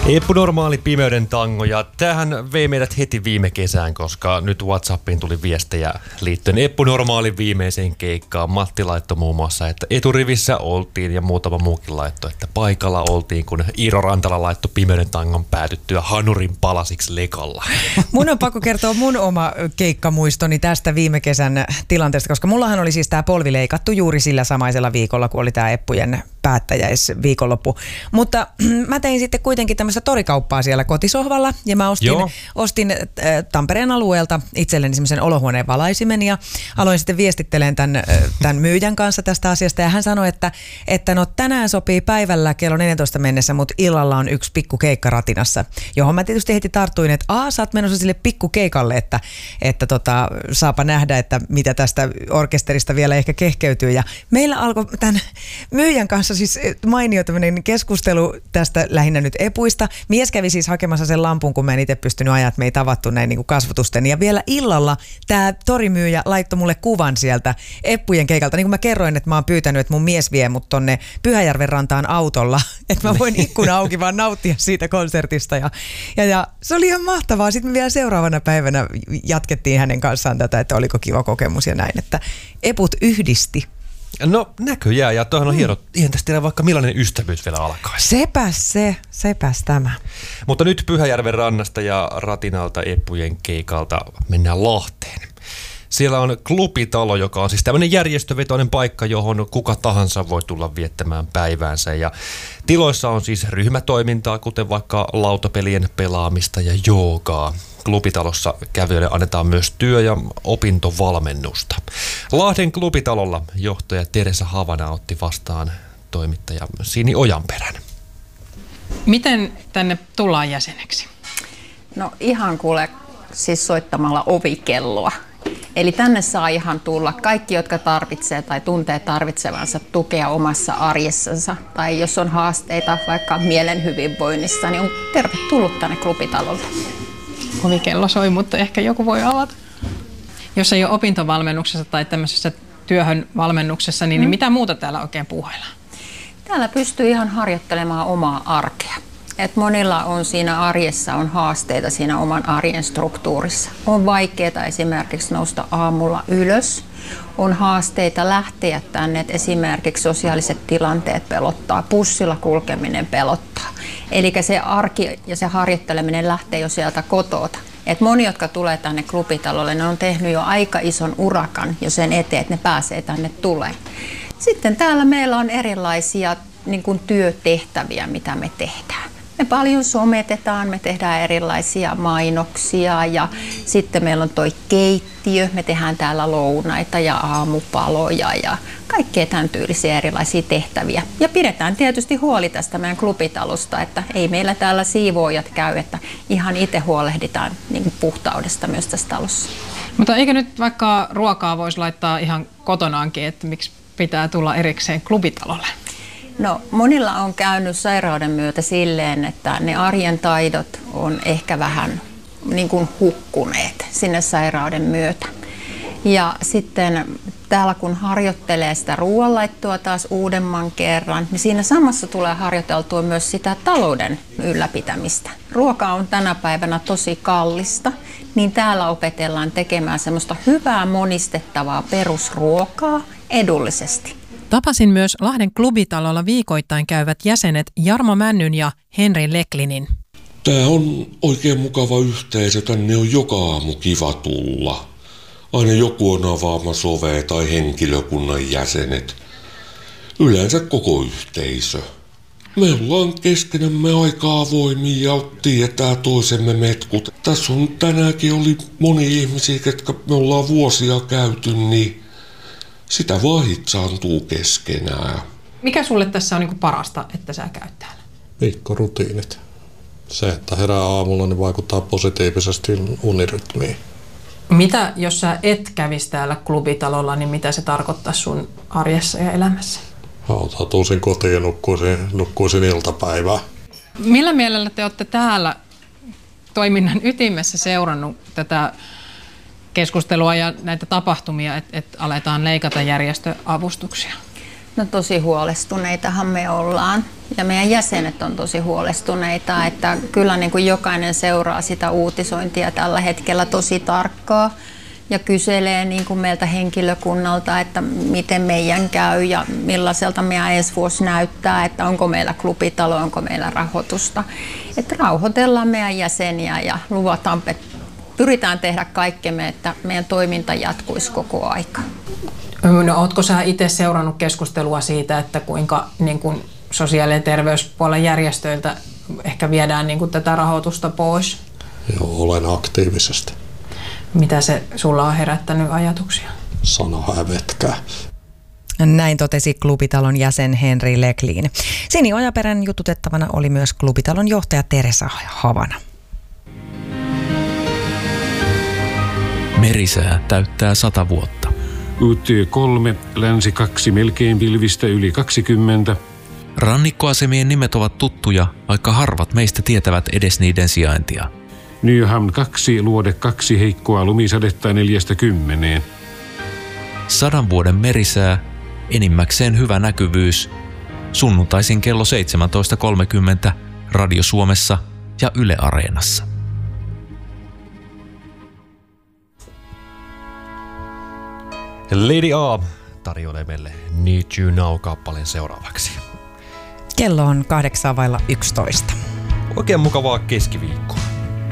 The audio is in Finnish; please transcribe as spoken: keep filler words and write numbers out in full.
Eppu Normaali pimeyden tango, ja tämähän vei meidät heti viime kesään, koska nyt WhatsAppiin tuli viestejä liittyen Eppu Normaalin viimeiseen keikkaan. Matti laittoi muun muassa, että eturivissä oltiin, ja muutama muukin laittoi, että paikalla oltiin, kun Iiro Rantala laittoi pimeyden tangon päätyttyä hanurin palasiksi lekalla. Mun on pakko kertoa mun oma keikkamuistoni tästä viime kesän tilanteesta, koska mullahan oli siis tää polvi leikattu juuri sillä samaisella viikolla, kun oli tää Eppujen päättäjäisviikonloppu. Mutta mä tein sitten kuitenkin tämmöistä torikauppaa siellä kotisohvalla, ja mä ostin, ostin äh, Tampereen alueelta itselleni semmoisen olohuoneen valaisimen, ja aloin sitten viestittelemään tämän, äh, tämän myyjän kanssa tästä asiasta, ja hän sanoi, että, että no tänään sopii päivällä kello neljätoista mennessä, mutta illalla on yksi pikku keikka ratinassa, johon mä tietysti heti tartuin, että aah, sä oot menossa sille pikku keikalle, että, että tota, saapa nähdä, että mitä tästä orkesterista vielä ehkä kehkeytyy, ja meillä alkoi tämän myyjän kanssa siis mainio tämmöinen keskustelu tästä lähinnä nyt epuista. Mies kävi siis hakemassa sen lampun, kun mä en itse pystynyt ajaa, että me ei tavattu näin niin kuin kasvotusten. Ja vielä illalla tämä torimyyjä laittoi mulle kuvan sieltä Eppujen keikalta. Niin kuin mä kerroin, että mä oon pyytänyt, että mun mies vie mut tonne Pyhäjärven rantaan autolla, että mä voin ikkuna auki vaan nauttia siitä konsertista. Ja, ja, ja se oli ihan mahtavaa. Sitten me vielä seuraavana päivänä jatkettiin hänen kanssaan tätä, että oliko kiva kokemus ja näin, että Eput yhdisti. No näköjään, ja toihan on mm. hieno. Eihän tästä tiedä vaikka millainen ystävyys vielä alkaa. Sepäs se, sepäs tämä. Mutta nyt Pyhäjärven rannasta ja ratinalta Eppujen keikalta mennään Lahteen. Siellä on klubitalo, joka on siis tämmöinen järjestövetoinen paikka, johon kuka tahansa voi tulla viettämään päiväänsä. Ja tiloissa on siis ryhmätoimintaa, kuten vaikka lautapelien pelaamista ja joogaa. Klubitalossa kävijöille annetaan myös työ- ja opintovalmennusta. Lahden klubitalolla johtaja Teresa Havana otti vastaan toimittaja Sini Ojanperän. Miten tänne tullaan jäseneksi? No ihan kuule, siis soittamalla ovikelloa. Eli tänne saa ihan tulla kaikki, jotka tarvitsee tai tuntee tarvitsevansa tukea omassa arjessansa. Tai jos on haasteita vaikka mielen hyvinvoinnissa, niin on tervetullut tänne klubitalolle. Ovikello soi, mutta ehkä joku voi avata. Jos ei ole opintovalmennuksessa tai tämmöisessä työhön valmennuksessa, niin, mm. niin mitä muuta täällä oikein puuhaillaan? Täällä pystyy ihan harjoittelemaan omaa arkea. Et monilla on siinä arjessa on haasteita siinä oman arjen struktuurissa. On vaikeaa esimerkiksi nousta aamulla ylös. On haasteita lähteä tänne, että esimerkiksi sosiaaliset tilanteet pelottaa, bussilla kulkeminen pelottaa. Eli se arki ja se harjoitteleminen lähtee jo sieltä kotota. Et moni, jotka tulee tänne klubitalolle, ne on tehnyt jo aika ison urakan jo sen eteen, että ne pääsee tänne tulemaan. Sitten täällä meillä on erilaisia niin kuin työtehtäviä, mitä me tehdään. Me paljon sometetaan, me tehdään erilaisia mainoksia ja sitten meillä on toi keittiö, me tehdään täällä lounaita ja aamupaloja ja kaikkea tämän tyylisiä erilaisia tehtäviä. Ja pidetään tietysti huoli tästä meidän klubitalosta, että ei meillä täällä siivoojat käy, että ihan itse huolehditaan niin kuin puhtaudesta myös tässä talossa. Mutta eikö nyt vaikka ruokaa voisi laittaa ihan kotonaankin, että miksi pitää tulla erikseen klubitalolle? No, monilla on käynyt sairauden myötä silleen, että ne arjen taidot on ehkä vähän niin kuin hukkuneet sinne sairauden myötä. Ja sitten täällä kun harjoittelee sitä ruoanlaittoa taas uudemman kerran, niin siinä samassa tulee harjoiteltua myös sitä talouden ylläpitämistä. Ruoka on tänä päivänä tosi kallista, niin täällä opetellaan tekemään semmoista hyvää monistettavaa perusruokaa edullisesti. Tapasin myös Lahden klubitalolla viikoittain käyvät jäsenet Jarmo Männyn ja Henri Leklinin. Tämä on oikein mukava yhteisö, tänne on joka aamu kiva tulla. Aina joku on avaamassa ovea tai henkilökunnan jäsenet. Yleensä koko yhteisö. Me ollaan keskenämme aika avoimia ja tietää toisemme metkut. Tässä on tänäänkin oli moni ihmisiä, ketkä me ollaan vuosia käyty, niin sitä vaan hitsaantuu keskenään. Mikä sulle tässä on niin kuin parasta, että sä käyt täällä? Viikkorutiinit. Se, että herää aamulla, niin vaikuttaa positiivisesti unirytmiin. Mitä, jos sä et kävisi täällä klubitalolla, niin mitä se tarkoittaa sun arjessa ja elämässä? Hautautuisin kotiin ja nukkuisin, nukkuisin iltapäivää. Millä mielellä te olette täällä toiminnan ytimessä seurannut tätä keskustelua ja näitä tapahtumia, että et aletaan leikata järjestöavustuksia? No tosi huolestuneitahan me ollaan. ja meidän jäsenet on tosi huolestuneita, että kyllä niin kuin jokainen seuraa sitä uutisointia tällä hetkellä tosi tarkkaa ja kyselee niin kuin meiltä henkilökunnalta, että miten meidän käy ja millaiselta meidän ensi vuosi näyttää, että onko meillä klubitalo, onko meillä rahoitusta. Että rauhoitellaan meidän jäseniä ja luvataan, että pyritään tehdä kaikkemme, että meidän toiminta jatkuisi koko aika. No, ootko sä itse seurannut keskustelua siitä, että kuinka niin kuin sosiaali- ja terveyspuolen järjestöiltä ehkä viedään niin kuin tätä rahoitusta pois? Joo, olen aktiivisesti. Mitä se sulla on herättänyt ajatuksia? Sana hävetkää. Näin totesi Klubitalon jäsen Henri Leklin. Sini Ojaperän jututettavana oli myös Klubitalon johtaja Teresa Havana. Merisää täyttää sata vuotta. U T kolme, länsi kaksi, melkein pilvistä yli kaksikymmentä. Rannikkoasemien nimet ovat tuttuja, vaikka harvat meistä tietävät edes niiden sijaintia. Nyhamn kaksi, luode kaksi, heikkoa lumisadetta neljästä kymmeneen. Sadan vuoden merisää, enimmäkseen hyvä näkyvyys. Sunnuntaisin kello seitsemäntoista kolmekymmentä Radio Suomessa ja Yle Areenassa. Lady A tarjoilee meille Need You Now-kappaleen seuraavaksi. Kello on kahdeksan vailla yksitoista. Oikein mukavaa keskiviikkoa.